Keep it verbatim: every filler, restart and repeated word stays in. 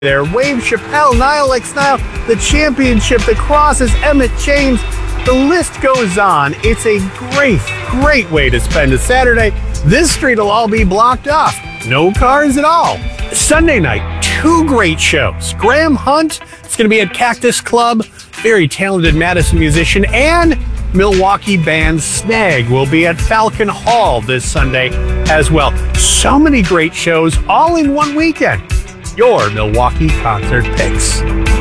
there. Wave Chappelle, Niall X Niall, The Championship, The Crosses, Emmett James. The list goes on. It's a great, great way to spend a Saturday. This street will all be blocked off. No cars at all. Sunday night, two great shows. Graham Hunt is going to be at Cactus Club. Very talented Madison musician. And Milwaukee band Snag will be at Falcon Hall this Sunday as well. So many great shows all in one weekend. Your Milwaukee concert picks.